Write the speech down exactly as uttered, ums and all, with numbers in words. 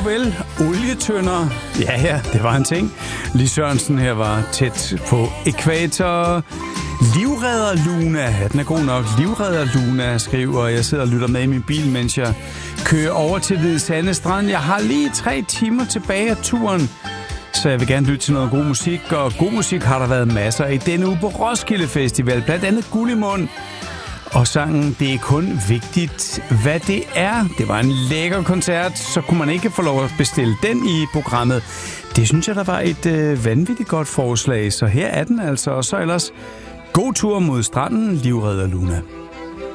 vel, olietønder. Ja, ja, det var en ting. Lis Sørensen her var tæt på ækvator. Livredder Luna, ja, den er god nok. Livredder Luna skriver, jeg sidder og lytter med i min bil, mens jeg kører over til Hvide Sande Strand. Jeg har lige tre timer tilbage af turen, så jeg vil gerne lytte til noget god musik. Og god musik har der været masser i denne uge på Roskilde Festival. Blandt andet Guld i Mund. Og sangen, det er kun vigtigt, hvad det er. Det var en lækker koncert, så kunne man ikke få lov at bestille den i programmet. Det synes jeg, der var et øh, vanvittigt godt forslag, så her er den altså. Og så ellers god tur mod stranden, Livredder Luna.